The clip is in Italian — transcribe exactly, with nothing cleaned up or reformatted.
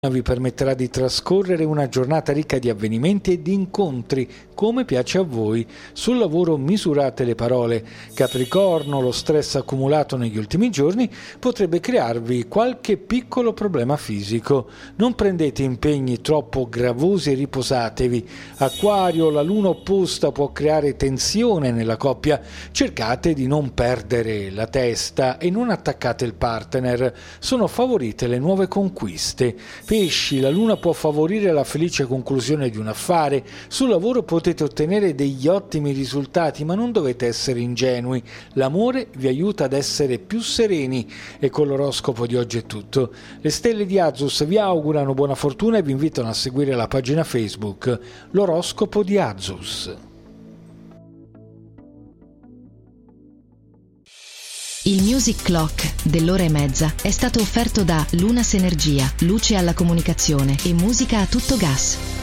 vi permetterà di trascorrere una giornata ricca di avvenimenti e di incontri, come piace a voi. Sul lavoro misurate le parole. Capricorno, lo stress accumulato negli ultimi giorni potrebbe crearvi qualche piccolo problema fisico. Non prendete impegni troppo gravosi e riposatevi. Acquario, la luna opposta può creare tensione nella coppia. Cercate di non perdere la testa e non attaccate il partner. Sono favorite le nuove conquiste. Pesci, la luna può favorire la felice conclusione di un affare. Sul lavoro potete ottenere degli ottimi risultati, ma non dovete essere ingenui. L'amore vi aiuta ad essere più sereni. E con l'oroscopo di oggi è tutto. Le stelle di Azus vi augurano buona fortuna e vi invitano a seguire la pagina Facebook L'oroscopo di Azus. Il Music Clock dell'ora e mezza è stato offerto da Lunas Energia, luce alla comunicazione e musica a tutto gas.